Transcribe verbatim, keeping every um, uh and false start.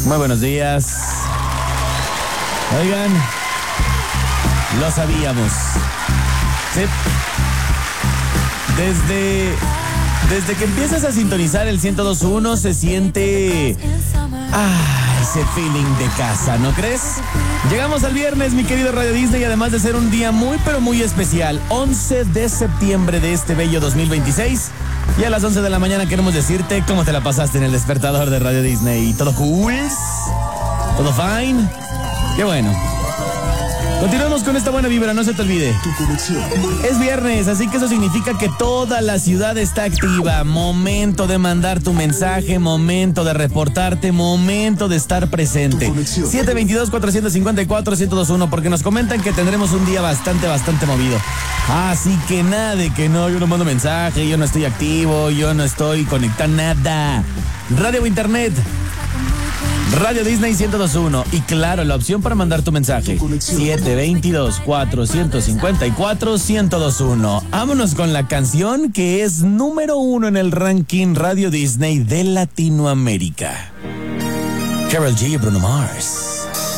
Muy buenos días. Oigan, lo sabíamos. Sí. Desde, desde que empiezas a sintonizar el ciento dos punto uno se siente ah, ese feeling de casa, ¿no crees? Llegamos al viernes, mi querido Radio Disney, y además de ser un día muy pero muy especial, once de septiembre de este bello dos mil veintiséis, y a las once de la mañana queremos decirte cómo te la pasaste en el despertador de Radio Disney. ¿Todo cool? ¿Todo fine? Qué bueno. Continuamos con esta buena vibra, no se te olvide. Es viernes, así que eso significa que toda la ciudad está activa. Momento de mandar tu mensaje, momento de reportarte, momento de estar presente. siete dos dos, cuatro cinco cuatro, uno cero dos uno, porque nos comentan que tendremos un día bastante, bastante movido. Así que nada de que no, yo no mando mensaje, yo no estoy activo, yo no estoy conectado, nada. Radio o internet. Radio Disney ciento dos punto uno. Y claro, la opción para mandar tu mensaje. siete dos dos, cuatro cinco cuatro, uno cero dos uno. Vámonos con la canción que es número uno en el ranking Radio Disney de Latinoamérica. Karol G y Bruno Mars.